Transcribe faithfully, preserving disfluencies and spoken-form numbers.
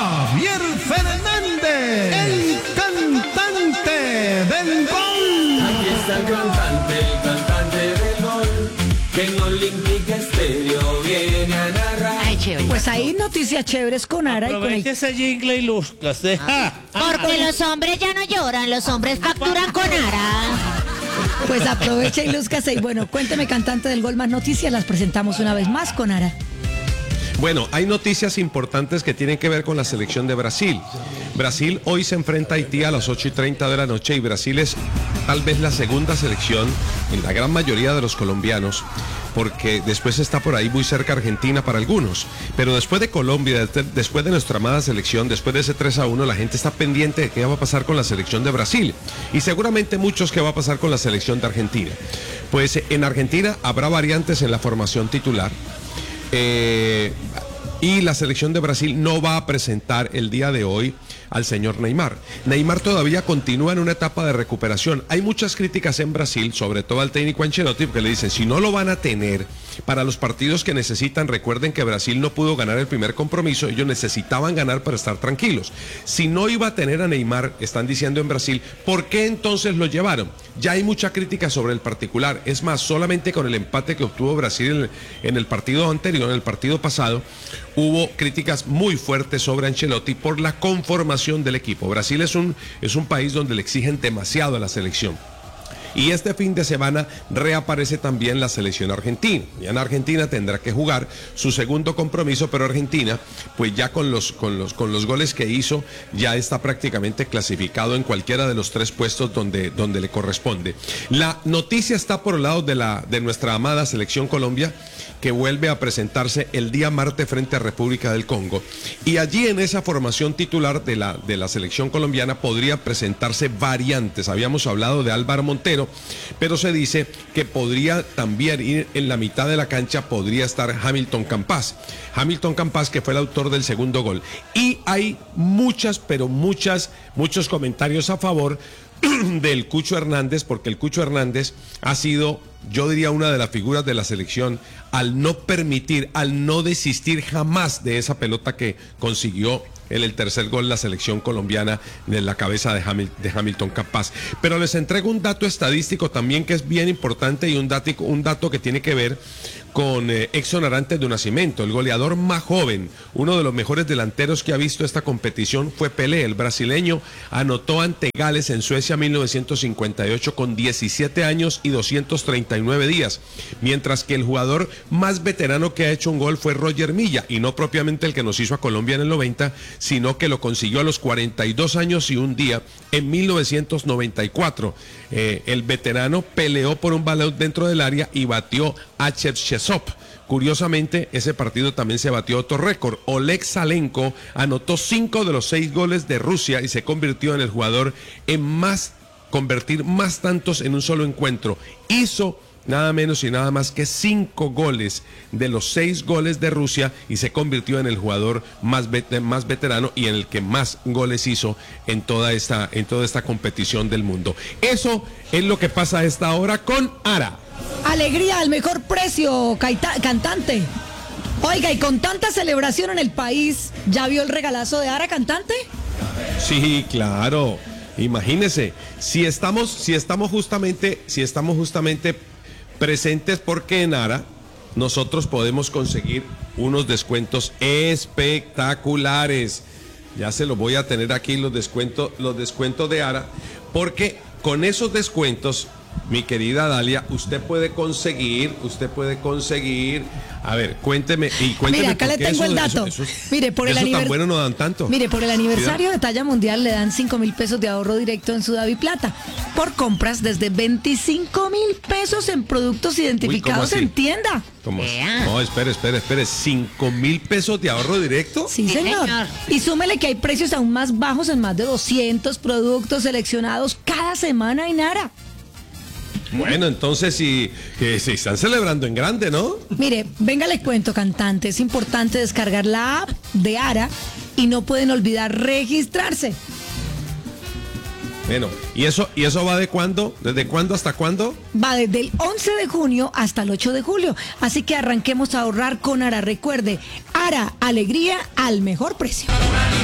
Javier Fernández, el cantante del gol. Aquí está el cantante, el cantante del gol, que en Olímpica Estéreo viene a narrar. Ay, chévere. Pues ahí noticias chéveres con Ara y con el... Aproveche ese jingle y lúzcase. Ah, Porque los hombres ya no lloran, los hombres facturan con Ara. Pues aprovecha y lúzcase. Y bueno, cuénteme, cantante del gol, más noticias. Las presentamos una vez más con Ara. Bueno, hay noticias importantes que tienen que ver con la selección de Brasil. Brasil hoy se enfrenta a Haití a las ocho y treinta de la noche y Brasil es tal vez la segunda selección en la gran mayoría de los colombianos, porque después está por ahí muy cerca Argentina para algunos. Pero después de Colombia, después de nuestra amada selección, después de ese tres a uno, la gente está pendiente de qué va a pasar con la selección de Brasil. Y seguramente muchos qué va a pasar con la selección de Argentina. Pues en Argentina habrá variantes en la formación titular. Eh, y la selección de Brasil no va a presentar el día de hoy al señor Neymar. Neymar todavía continúa en una etapa de recuperación. Hay muchas críticas en Brasil, sobre todo al técnico Ancelotti, porque le dicen, si no lo van a tener para los partidos que necesitan, recuerden que Brasil no pudo ganar el primer compromiso, ellos necesitaban ganar para estar tranquilos. Si no iba a tener a Neymar, están diciendo en Brasil, ¿por qué entonces lo llevaron? Ya hay mucha crítica sobre el particular. Es más, solamente con el empate que obtuvo Brasil en el, en el partido anterior, en el partido pasado, hubo críticas muy fuertes sobre Ancelotti por la conformación del equipo. Brasil es un, es un país donde le exigen demasiado a la selección. Y este fin de semana reaparece también la selección argentina. Ya en Argentina tendrá que jugar su segundo compromiso, pero Argentina, pues ya con los, con los, con los goles que hizo, ya está prácticamente clasificado en cualquiera de los tres puestos donde, donde le corresponde. La noticia está por el lado de, la, de nuestra amada selección Colombia, que vuelve a presentarse el día martes frente a República del Congo. Y allí en esa formación titular de la, de la selección colombiana podría presentarse variantes. Habíamos hablado de Álvaro Montero, pero se dice que podría también ir en la mitad de la cancha, podría estar Hamilton Campas. Hamilton Campas, que fue el autor del segundo gol. Y hay muchas, pero muchas, muchos comentarios a favor del Cucho Hernández, porque el Cucho Hernández ha sido, yo diría, una de las figuras de la selección al no permitir, al no desistir jamás de esa pelota que consiguió en el tercer gol la selección colombiana de la cabeza de, Hamil, de Hamilton Campas. Pero les entrego un dato estadístico también que es bien importante y un dato, un dato que tiene que ver con eh, Exxon Arantes de Nascimento, el goleador más joven, uno de los mejores delanteros que ha visto esta competición fue Pelé. El brasileño anotó ante Gales en Suecia mil novecientos cincuenta y ocho con diecisiete años y doscientos treinta y nueve días, mientras que el jugador más veterano que ha hecho un gol fue Roger Milla, y no propiamente el que nos hizo a Colombia en el noventa, sino que lo consiguió a los cuarenta y dos años y un día en mil novecientos noventa y cuatro. Eh, el veterano peleó por un balón dentro del área y batió a Cherchesov. Curiosamente, ese partido también se batió otro récord. Oleg Salenko anotó cinco de los seis goles de Rusia y se convirtió en el jugador en más, convertir más tantos en un solo encuentro. Hizo nada menos y nada más que cinco goles de los seis goles de Rusia y se convirtió en el jugador más, vet más veterano y en el que más goles hizo en toda esta, en toda esta competición del mundo. Eso es lo que pasa a esta hora con Ara. Alegría al mejor precio, cantante. Oiga, y con tanta celebración en el país, ¿ya vio el regalazo de Ara, cantante? Sí, claro. Imagínese, si estamos, si estamos justamente, si estamos justamente presentes, porque en Ara nosotros podemos conseguir unos descuentos espectaculares. Ya se los voy a tener aquí, los descuentos, los descuentos de Ara, porque con esos descuentos, mi querida Dalia, usted puede conseguir, usted puede conseguir, a ver, cuénteme, y cuénteme. Mire, acá le tengo eso, el dato. Eso, eso, Mire, por el eso anivers... tan bueno no dan tanto. Mire, por el aniversario de talla mundial le dan cinco mil pesos de ahorro directo en Sudavi Plata por compras desde veinticinco mil pesos en productos identificados. Uy, en tienda. ¿Cómo? No, espere, espere, espere, ¿cinco mil pesos de ahorro directo? Sí, señor. Y súmele que hay precios aún más bajos en más de doscientos productos seleccionados cada semana en Ara. Bueno, entonces si, eh, si están celebrando en grande, ¿no? Mire, venga, le cuento, cantante, es importante descargar la app de Ara y no pueden olvidar registrarse. Bueno, ¿y eso, y eso va de cuándo? ¿Desde cuándo hasta cuándo? Va desde el once de junio hasta el ocho de julio, así que arranquemos a ahorrar con Ara. Recuerde, Ara, alegría al mejor precio.